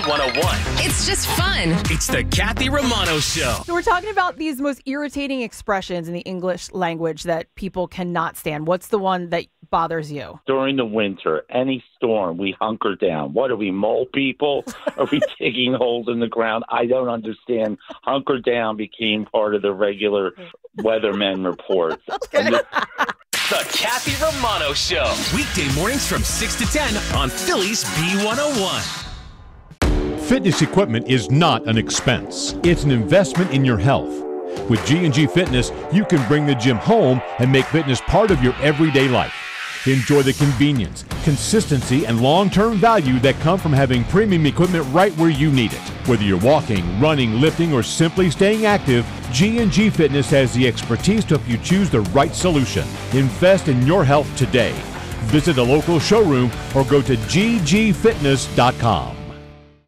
B101. It's just fun. It's the Kathy Romano Show. So we're talking about these most irritating expressions in the English language that people cannot stand. What's the one that bothers you? During the winter, any storm, we hunker down. What are we, mole people? Are we digging holes in the ground? I don't understand. Hunker down became part of the regular weathermen reports. The Kathy Romano Show. Weekday mornings from 6 to 10 on Philly's B101. Fitness equipment is not an expense. It's an investment in your health. With G&G Fitness, you can bring the gym home and make fitness part of your everyday life. Enjoy the convenience, consistency, and long-term value that come from having premium equipment right where you need it. Whether you're walking, running, lifting, or simply staying active, G&G Fitness has the expertise to help you choose the right solution. Invest in your health today. Visit a local showroom or go to ggfitness.com.